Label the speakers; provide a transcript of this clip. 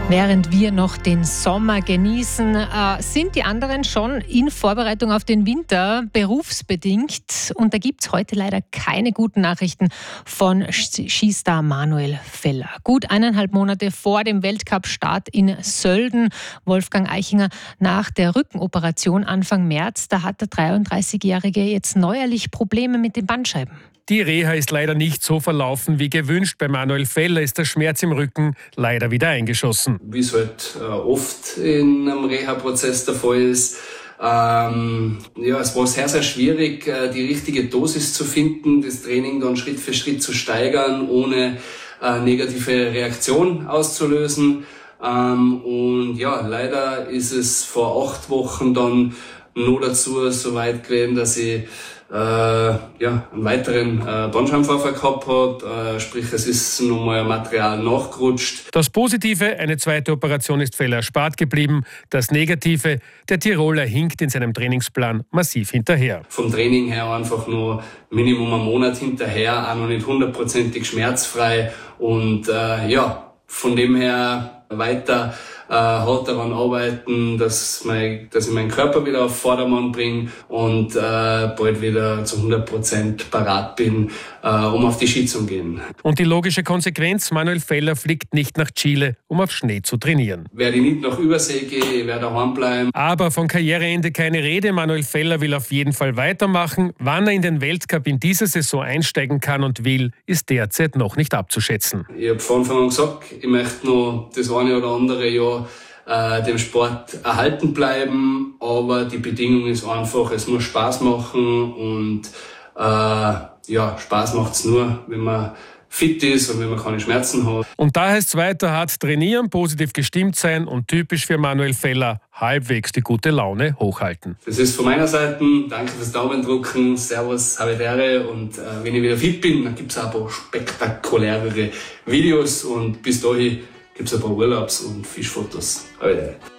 Speaker 1: Während wir noch den Sommer genießen, sind die anderen schon in Vorbereitung auf den Winter, berufsbedingt. Und da gibt es heute leider keine guten Nachrichten von Skistar Manuel Feller. Gut 1,5 Monate vor dem Weltcup-Start in Sölden, Wolfgang Eichinger, nach der Rückenoperation Anfang März, da hat der 33-Jährige jetzt neuerlich Probleme mit den Bandscheiben.
Speaker 2: Die Reha ist leider nicht so verlaufen wie gewünscht. Bei Manuel Feller ist der Schmerz im Rücken leider wieder eingeschossen.
Speaker 3: Wie es halt oft in einem Reha-Prozess der Fall ist. Es war sehr, sehr schwierig, die richtige Dosis zu finden, das Training dann Schritt für Schritt zu steigern, ohne negative Reaktion auszulösen. Leider ist es vor 8 Wochen dann nur dazu so weit gewesen, dass ich einen weiteren Bandscheibenvorfall gehabt hat, sprich es ist nochmal Material nachgerutscht.
Speaker 2: Das Positive, eine zweite Operation ist Feller erspart geblieben. Das Negative, der Tiroler hinkt in seinem Trainingsplan massiv hinterher.
Speaker 3: Vom Training her einfach nur Minimum einen Monat hinterher, auch noch nicht 100% schmerzfrei und von dem her weiter hart daran arbeiten, dass ich meinen Körper wieder auf Vordermann bringe und bald wieder zu 100% parat bin, um auf die Ski zu gehen.
Speaker 2: Und die logische Konsequenz, Manuel Feller fliegt nicht nach Chile, um auf Schnee zu trainieren.
Speaker 3: Werde ich nicht nach Übersee gehen, ich werde daheim bleiben.
Speaker 2: Aber von Karriereende keine Rede. Manuel Feller will auf jeden Fall weitermachen. Wann er in den Weltcup in dieser Saison einsteigen kann und will, ist derzeit noch nicht abzuschätzen.
Speaker 3: Ich habe von Anfang an gesagt, ich möchte noch das eine oder andere Jahr dem Sport erhalten bleiben, aber die Bedingung ist einfach, es muss Spaß machen und Spaß macht's nur, wenn man fit ist und wenn man keine Schmerzen hat.
Speaker 2: Und da heißt es weiter hart trainieren, positiv gestimmt sein und typisch für Manuel Feller, halbwegs die gute Laune hochhalten.
Speaker 3: Das ist von meiner Seite. Danke fürs Daumendrücken, Servus, Habitäre und wenn ich wieder fit bin, dann gibt's auch ein paar spektakulärere Videos und bis dahin gibt's ein paar Urlaubs- und Fischfotos. Habitäre.